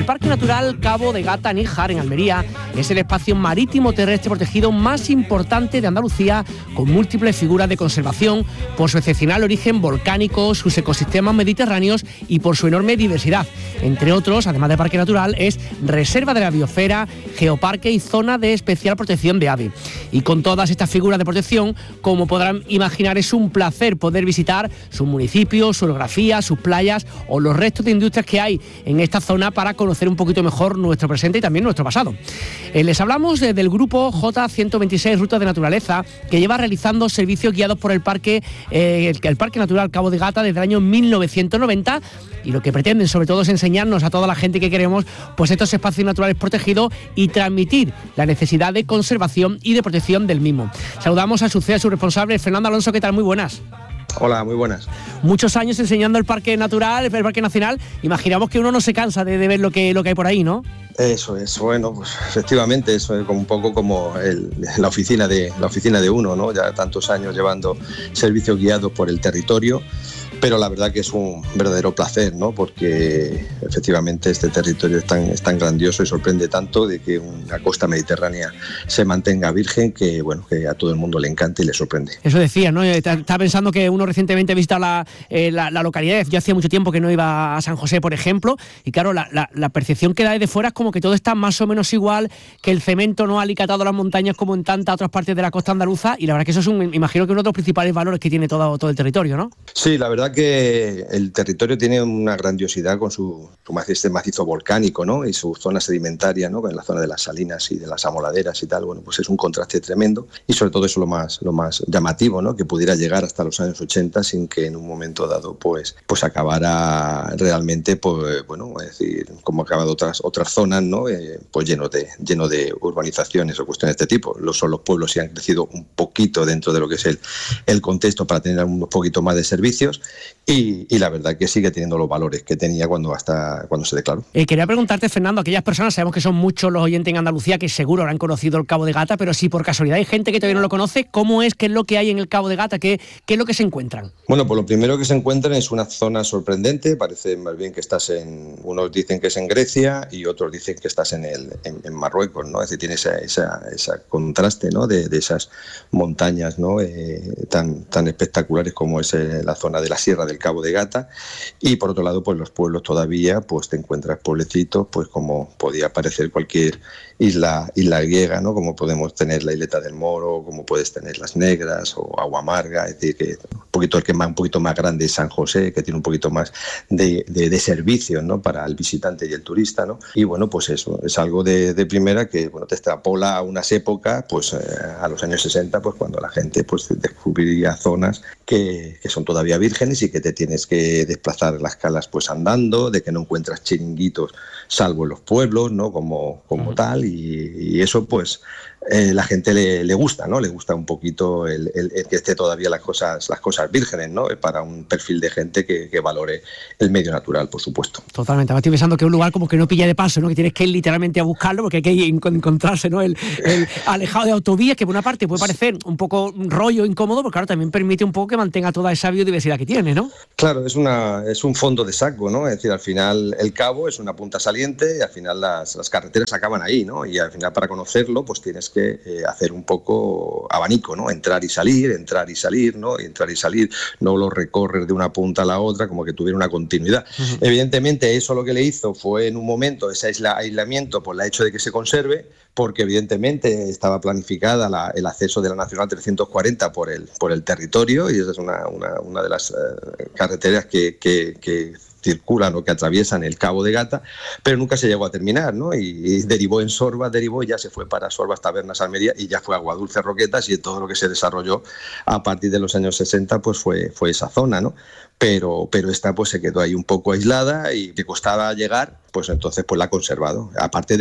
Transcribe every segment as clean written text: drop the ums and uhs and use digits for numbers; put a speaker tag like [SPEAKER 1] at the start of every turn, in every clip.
[SPEAKER 1] El Parque Natural Cabo de Gata-Níjar, en Almería, es el espacio marítimo terrestre protegido más importante de Andalucía, con múltiples figuras de conservación, por su excepcional origen volcánico, sus ecosistemas mediterráneos y por su enorme diversidad. Entre otros, además de parque natural, es reserva de la biosfera, geoparque y zona de especial protección de ave. Y con todas estas figuras de protección, como podrán imaginar, es un placer poder visitar sus municipios, su orografía, sus playas o los restos de industrias que hay en esta zona para conocer un poquito mejor nuestro presente y también nuestro pasado. Les hablamos del grupo J126 Rutas de Naturaleza, que lleva realizando servicios guiados por el Parque Natural Cabo de Gata desde el año 1990, y lo que pretenden sobre todo es enseñarnos a toda la gente que queremos pues estos espacios naturales protegidos y transmitir la necesidad de conservación y de protección del mismo. Saludamos a su CEO, su responsable, Fernando Alonso. ¿Qué tal? Muy buenas.
[SPEAKER 2] Hola, muy buenas.
[SPEAKER 1] Muchos años enseñando el Parque Natural, el Parque Nacional. Imaginamos que uno no se cansa de ver lo que hay por ahí, ¿no?
[SPEAKER 2] Eso es, bueno, pues efectivamente, eso es como un poco como la oficina de uno, ¿no? Ya tantos años llevando servicios guiados por el territorio, pero la verdad que es un verdadero placer, ¿no? Porque efectivamente este territorio es tan grandioso y sorprende tanto de que una costa mediterránea se mantenga virgen que, bueno, que a todo el mundo le encanta y le sorprende.
[SPEAKER 1] Eso decía, ¿no? Estaba pensando que uno recientemente ha visitado la localidad. Yo hacía mucho tiempo que no iba a San José, por ejemplo, y claro, la percepción que da desde fuera es como que todo está más o menos igual, que el cemento no ha alicatado las montañas como en tantas otras partes de la costa andaluza, y la verdad que eso es imagino que uno de los principales valores que tiene todo el territorio, ¿no?
[SPEAKER 2] Sí, la verdad que el territorio tiene una grandiosidad con su macizo volcánico, ¿no? Y su zona sedimentaria, ¿no? En la zona de las salinas y de las amoladeras y tal, bueno, pues es un contraste tremendo, y sobre todo eso lo más llamativo, ¿no? Que pudiera llegar hasta los años 80 sin que en un momento dado pues acabara realmente, pues bueno, es decir, como ha acabado otras zonas, ¿no? Pues lleno de urbanizaciones o cuestiones de este tipo. Los pueblos sí han crecido un poquito dentro de lo que es el contexto para tener un poquito más de servicios, y la verdad que sigue teniendo los valores que tenía cuando se declaró.
[SPEAKER 1] Quería preguntarte, Fernando, aquellas personas, sabemos que son muchos los oyentes en Andalucía que seguro habrán conocido el Cabo de Gata, pero si por casualidad hay gente que todavía no lo conoce, ¿cómo es? ¿Qué es lo que hay en el Cabo de Gata? ¿Qué es lo que se encuentran?
[SPEAKER 2] Bueno, pues lo primero que se encuentran es una zona sorprendente. Parece más bien que estás unos dicen que es en Grecia y otros dicen que estás en Marruecos, ¿no? Es decir, tiene ese contraste, ¿no? de esas montañas, ¿no? tan espectaculares como es la zona de la Sierra del Cabo de Gata, y por otro lado pues los pueblos todavía, pues te encuentras pueblecitos pues como podía parecer cualquier isla griega, ¿no? Como podemos tener la Isleta del Moro, como puedes tener Las Negras o Agua Amarga. Es decir, que un poquito más grande es San José, que tiene un poquito más de servicios, ¿no? Para el visitante y el turista, ¿no? Y bueno, pues eso es algo de primera que, bueno, te extrapola a unas épocas, pues a los años 60, pues cuando la gente pues descubriría zonas que son todavía vírgenes y que te tienes que desplazar las calas pues andando, de que no encuentras chiringuitos salvo en los pueblos, ¿no? Como tal, y eso pues la gente le gusta, ¿no? Le gusta un poquito el que esté todavía las cosas vírgenes, ¿no? Para un perfil de gente que valore el medio natural, por supuesto.
[SPEAKER 1] Totalmente. Estoy pensando que es un lugar como que no pilla de paso, ¿no? Que tienes que ir literalmente a buscarlo, porque hay que encontrarse, ¿no? El alejado de autovías, que por una parte puede parecer un poco rollo incómodo, pero claro, también permite un poco que mantenga toda esa biodiversidad que tiene, ¿no?
[SPEAKER 2] Claro, es un fondo de saco, ¿no? Es decir, al final el cabo es una punta saliente y al final las carreteras acaban ahí, ¿no? Y al final para conocerlo pues tienes que hacer un poco abanico, ¿no? Entrar y salir, ¿no? Entrar y salir, no lo recorrer de una punta a la otra, como que tuviera una continuidad. Uh-huh. Evidentemente eso lo que le hizo fue en un momento ese aislamiento por el hecho de que se conserve, porque evidentemente estaba planificada el acceso de la Nacional 340 por el territorio, y esa es una de las carreteras que circulan o que atraviesan el Cabo de Gata, pero nunca se llegó a terminar, ¿no? Y derivó en Sorbas, y ya se fue para Sorbas, Tabernas, Almería, y ya fue Aguadulce, Roquetas, y todo lo que se desarrolló a partir de los años 60 pues fue esa zona, ¿no? Pero esta pues se quedó ahí un poco aislada y que costaba llegar, pues entonces pues la ha conservado, aparte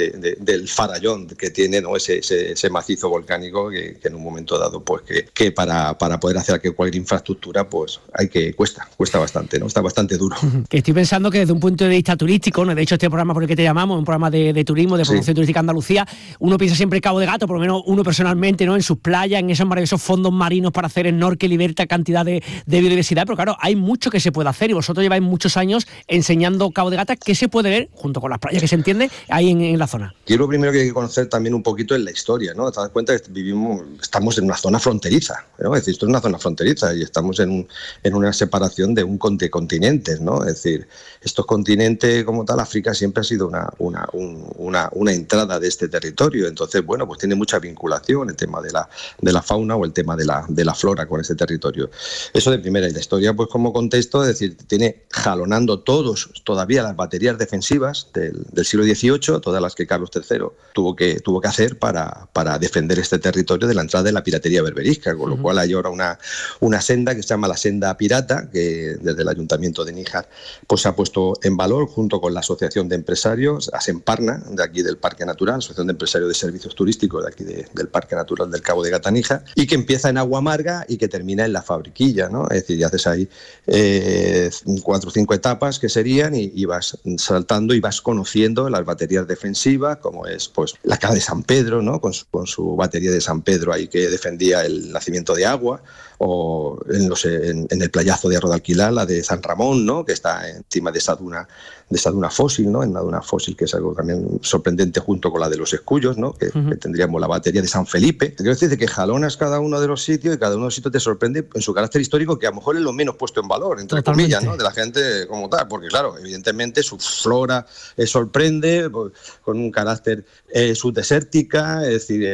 [SPEAKER 2] del farallón que tiene, ¿no? ese macizo volcánico que en un momento dado pues que para poder hacer cualquier infraestructura pues cuesta bastante, ¿no? Está bastante duro.
[SPEAKER 1] Que estoy pensando que desde un punto de vista turístico, ¿no? De hecho este programa por el que te llamamos, un programa de turismo, de promoción turística Andalucía, uno piensa siempre Cabo de Gata, por lo menos uno personalmente, ¿no? En sus playas, en esos maravillosos fondos marinos para hacer snorkel y ver cantidad de biodiversidad, pero claro, hay hay mucho que se puede hacer y vosotros lleváis muchos años enseñando Cabo de Gata. ¿Qué se puede ver, junto con las playas que se entiende, ahí en la zona?
[SPEAKER 2] Y lo primero que hay que conocer también un poquito es la historia, ¿no? Te das cuenta que estamos en una zona fronteriza, ¿no? Es decir, esto es una zona fronteriza y estamos en una separación de continentes, ¿no? Es decir, estos continentes como tal, África siempre ha sido una entrada de este territorio. Entonces, bueno, pues tiene mucha vinculación el tema de la fauna o el tema de la flora con ese territorio. Eso de primera. Y la historia, pues como contexto, es decir, tiene jalonando todavía las baterías defensivas del siglo XVIII, todas las que Carlos III tuvo que hacer para defender este territorio de la entrada de la piratería berberisca, con lo cual hay ahora una senda que se llama la senda pirata, que desde el Ayuntamiento de Níjar pues se ha puesto en valor junto con la Asociación de Empresarios, Asemparna, de aquí del Parque Natural, Asociación de Empresarios de Servicios Turísticos de aquí del Parque Natural del Cabo de Gata Níjar, y que empieza en Agua Amarga y que termina en La Fabriquilla, ¿no? Es decir, y haces ahí 4 o 5 etapas que serían y vas saltando y vas conociendo las baterías defensivas, como es pues la Cala de San Pedro, ¿no? Con su batería de San Pedro ahí que defendía el nacimiento de agua, o en el playazo de Arro de Alquilar, la de San Ramón, ¿no? Que está encima de esa duna fósil, ¿no? En una duna fósil, que es algo también sorprendente, junto con la de los Escullos, ¿no? Que tendríamos la batería de San Felipe. Quiero decir que jalonas cada uno de los sitios y cada uno de los sitios te sorprende en su carácter histórico, que a lo mejor es lo menos puesto en valor, entre comillas, ¿no? De la gente como tal, porque claro, evidentemente su flora sorprende, pues, con un carácter subdesértica, es decir,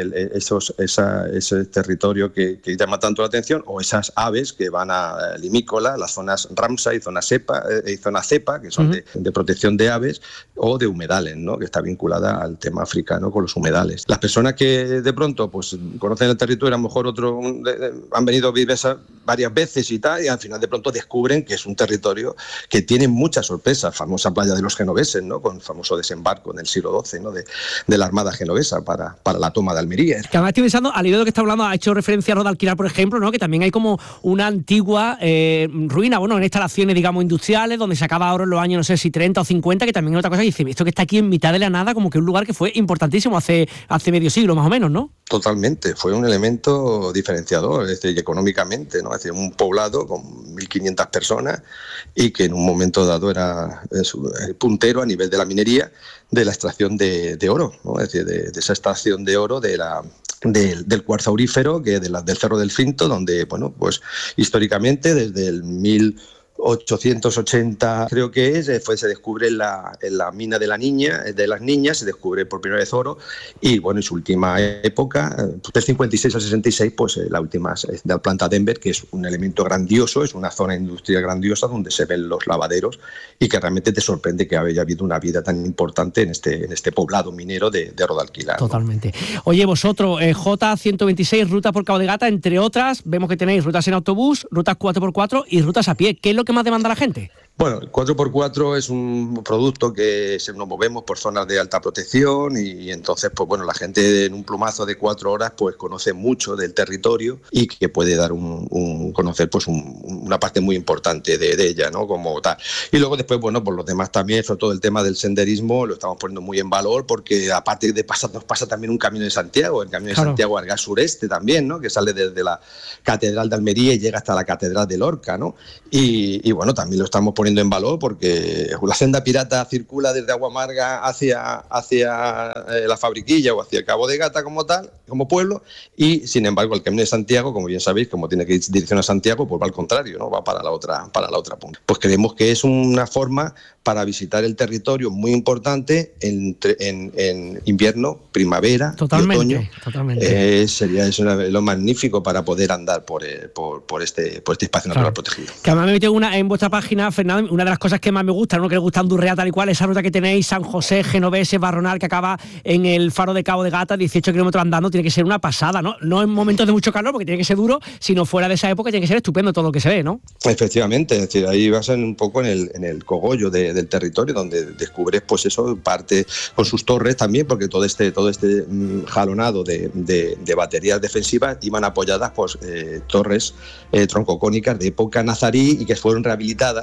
[SPEAKER 2] ese territorio que llama tanto la atención, o esas aves que van a limícola, las zonas Ramsar y zona cepa, que son de protección de aves, o de humedales, ¿no? Que está vinculada al tema africano con los humedales. Las personas que de pronto pues conocen el territorio, a lo mejor han venido a vivir varias veces y tal, y al final de pronto descubren que es un territorio que tiene muchas sorpresas. Famosa playa de los genoveses, ¿no? Con el famoso desembarco en el siglo XII, ¿no? de la Armada genovesa para la toma de Almería.
[SPEAKER 1] Que además estoy pensando, al hilo de lo que está hablando, ha hecho referencia a Arro de Alquilar, por ejemplo, ¿no? Que también hay como una antigua ruina, bueno, en instalaciones, digamos, industriales, donde se acaba ahora en los años, no sé si 30 o 50, que también es otra cosa que dice, esto que está aquí en mitad de la nada, como que un lugar que fue importantísimo hace medio siglo, más o menos, ¿no?
[SPEAKER 2] Totalmente, fue un elemento diferenciador, es decir, económicamente, ¿no? Es decir, un poblado con 1.500 personas y que en un momento dado era el puntero a nivel de la minería, de la extracción de oro, ¿no? Es decir, de esa extracción de oro del cuarzo aurífero, que del Cerro del Finto, donde, bueno, pues históricamente desde el 1880 creo que se descubre en la mina de las niñas, se descubre por primera vez oro, y bueno, en su última época, del 56 al 66, pues la última es de la planta Denver, que es un elemento grandioso, es una zona industrial grandiosa donde se ven los lavaderos y que realmente te sorprende que haya habido una vida tan importante en este poblado minero de Arro de Alquilar.
[SPEAKER 1] Totalmente. ¿No? Oye, vosotros, J126, ruta por Cabo de Gata, entre otras, vemos que tenéis rutas en autobús, rutas 4x4 y rutas a pie. ¿Qué es lo que más demanda la gente?
[SPEAKER 2] Bueno, el 4x4 es un producto que nos movemos por zonas de alta protección y entonces, pues bueno, la gente en un plumazo de 4 horas pues conoce mucho del territorio y que puede dar conocer pues una parte muy importante de ella, ¿no? Como tal. Y luego después, bueno, por los demás también, sobre todo el tema del senderismo, lo estamos poniendo muy en valor, porque aparte de nos pasa también un Camino de Santiago, el Camino de Santiago Argas Sureste también, ¿no? Que sale desde la Catedral de Almería y llega hasta la Catedral de Lorca, ¿no? Y bueno, también lo estamos poniendo en valor porque la senda pirata circula desde Agua Amarga hacia la Fabriquilla o hacia el Cabo de Gata como tal, como pueblo, y sin embargo el Camino de Santiago, como bien sabéis, como tiene que ir dirección a Santiago, pues va al contrario, ¿no? Va para la otra punta. Pues creemos que es una forma para visitar el territorio muy importante en invierno, primavera y otoño. Totalmente. Sería lo magnífico para poder andar por este espacio natural protegido.
[SPEAKER 1] Que además me metió en vuestra página, Fernando, una de las cosas que más me gusta, ¿no? Que le gusta Andurrea tal y cual, esa ruta que tenéis, San José, Genovese, Barronal, que acaba en el faro de Cabo de Gata, 18 kilómetros andando, tiene que ser una pasada, ¿no? No en momentos de mucho calor, porque tiene que ser duro, sino fuera de esa época tiene que ser estupendo todo lo que se ve, ¿no?
[SPEAKER 2] Efectivamente, es decir, ahí vas un poco en el cogollo del territorio, donde descubres, pues eso, parte con sus torres también, porque todo este jalonado de baterías defensivas iban apoyadas, pues, torres troncocónicas de época nazarí y que fueron rehabilitadas, la mayoría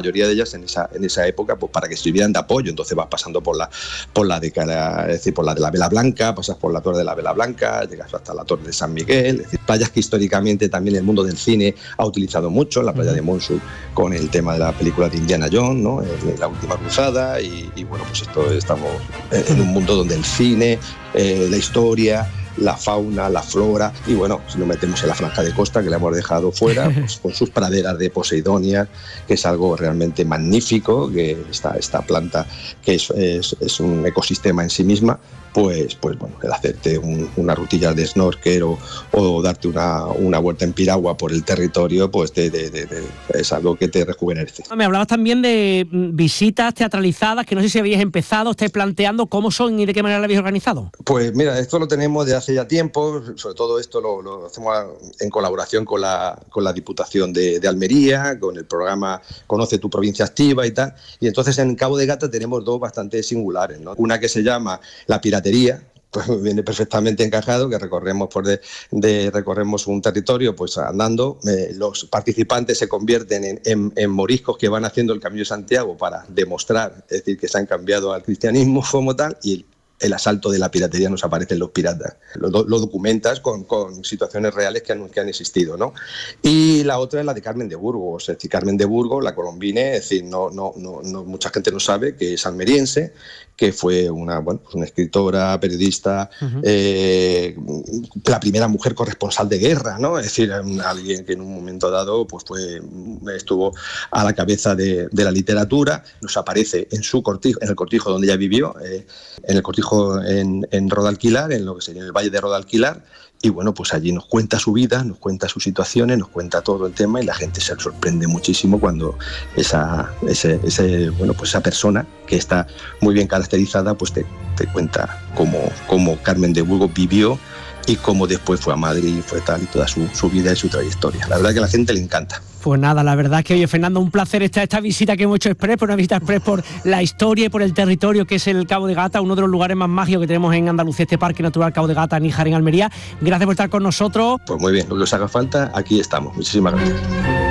[SPEAKER 2] mayoría de ellas en esa época, pues para que sirvieran de apoyo. Entonces vas pasando por la de la Vela Blanca, pasas por la Torre de la Vela Blanca, llegas hasta la Torre de San Miguel, es decir, playas que históricamente también el mundo del cine ha utilizado mucho, la playa de Montjuïc con el tema de la película de Indiana Jones, ¿no? La última cruzada, y bueno, pues estamos en un mundo donde el cine, la historia, la fauna, la flora, y bueno, si nos metemos en la franja de costa que la hemos dejado fuera, pues con sus praderas de Poseidonia, que es algo realmente magnífico, que esta planta que es un ecosistema en sí misma, pues bueno, el hacerte una rutilla de snorkel o darte una vuelta en piragua por el territorio, pues es algo que te rejuvenece.
[SPEAKER 1] Me hablabas también de visitas teatralizadas, que no sé si habíais empezado, estáis planteando cómo son y de qué manera lo habéis organizado.
[SPEAKER 2] Pues mira, esto lo tenemos de hace ya tiempo, sobre todo esto lo hacemos en colaboración con la Diputación de Almería, con el programa Conoce tu provincia activa y tal, y entonces en Cabo de Gata tenemos dos bastante singulares, ¿no? Una que se llama La Piratería, pues viene perfectamente encajado, que recorremos un territorio pues andando, los participantes se convierten en moriscos que van haciendo el Camino de Santiago para demostrar, es decir, que se han cambiado al cristianismo como tal, y el asalto de la piratería nos aparecen los piratas. Lo documentas con situaciones reales que han existido, ¿no? Y la otra es la de Carmen de Burgos. Es decir, Carmen de Burgos, la colombine, es decir, no mucha gente no sabe que es almeriense, que fue una escritora, periodista, la primera mujer corresponsal de guerra, ¿no? Es decir, alguien que en un momento dado pues estuvo a la cabeza de la literatura. Nos aparece en su cortijo, en el cortijo donde ella vivió, en el cortijo en Rodalquilar, en lo que sería el Valle de Rodalquilar, y bueno, pues allí nos cuenta su vida, nos cuenta sus situaciones, nos cuenta todo el tema, y la gente se sorprende muchísimo cuando esa persona que está muy bien caracterizada pues te cuenta cómo Carmen de Burgos vivió y cómo después fue a Madrid y fue tal, y toda su vida y su trayectoria. La verdad que a la gente le encanta.
[SPEAKER 1] Pues nada, la verdad es que, oye, Fernando, un placer esta visita que hemos hecho express, por una visita express por la historia y por el territorio que es el Cabo de Gata, uno de los lugares más mágicos que tenemos en Andalucía, este Parque Natural Cabo de Gata, Níjar, en Almería. Gracias por estar con nosotros.
[SPEAKER 2] Pues muy bien, lo que os haga falta, aquí estamos. Muchísimas gracias.